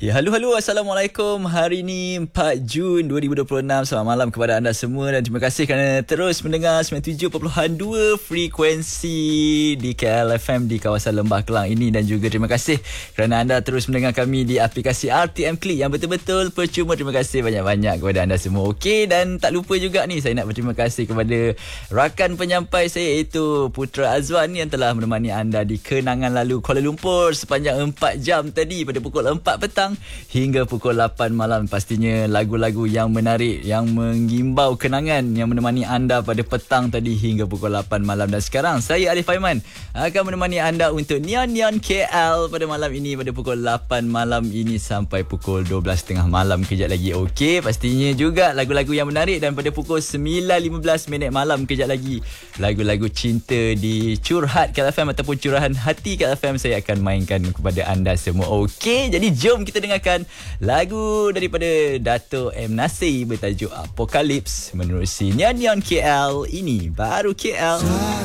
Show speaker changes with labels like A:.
A: Ya, halo. Assalamualaikum. Hari ini 4 Jun 2026. Selamat malam kepada anda semua dan terima kasih kerana terus mendengar 97.2 frekuensi di KL FM di kawasan Lembah Kelang ini, dan juga terima kasih kerana anda terus mendengar kami di aplikasi RTM Klik yang betul-betul percuma. Terima kasih banyak-banyak kepada anda semua. Okey, dan tak lupa juga ni, saya nak berterima kasih kepada rakan penyampai saya iaitu Putra Azwan yang telah menemani anda di kenangan lalu Kuala Lumpur sepanjang 4 jam tadi, pada pukul 4 petang hingga pukul 8 malam. Pastinya lagu-lagu yang menarik, yang menggimbau kenangan yang menemani anda pada petang tadi hingga pukul 8 malam. Dan sekarang saya Arif Aiman akan menemani anda untuk Neon KL pada malam ini, pada pukul 8 malam ini sampai pukul 12.30 malam kejap lagi. Okey, pastinya juga lagu-lagu yang menarik, dan pada pukul 9.15 malam kejap lagi lagu-lagu cinta di Curhat KL FM ataupun Curahan Hati KL FM saya akan mainkan kepada anda semua. Okey, jadi jom kita dengarkan lagu daripada Dato' M. Nasir bertajuk Apokalips menerusi Neon KL. Ini baru KL.